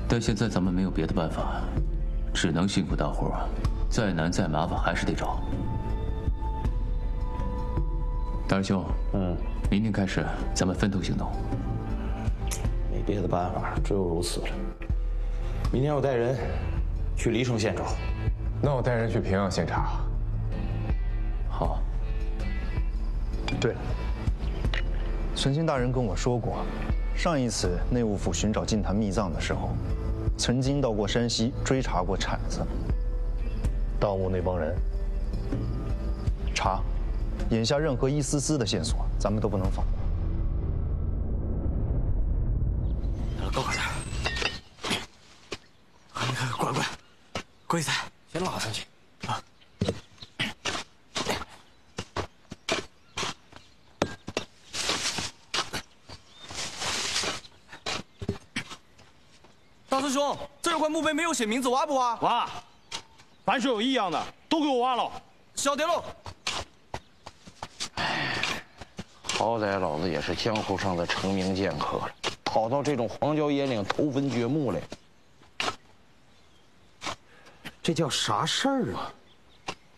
但现在咱们没有别的办法，只能辛苦大伙儿，再难再麻烦还是得找。大师兄，明天开始咱们分头行动。 没别的办法，只有如此了。明天我带人去黎城县找， 那我带人去平阳县查。 好。 对了，存心大人跟我说过，上一次内务府寻找金坛秘藏的时候，曾经到过山西追查过铲子。盗墓那帮人，查，眼下任何一丝丝的线索，咱们都不能放过。 高快点！快，跪下，先拉上去啊！大师兄，这有块墓碑没有写名字，挖不挖？ 挖！凡是有异样的，都给我挖了。 晓得喽。 好歹老子也是江湖上的成名剑客了，跑到这种荒郊野岭偷坟掘墓来，这叫啥事儿啊？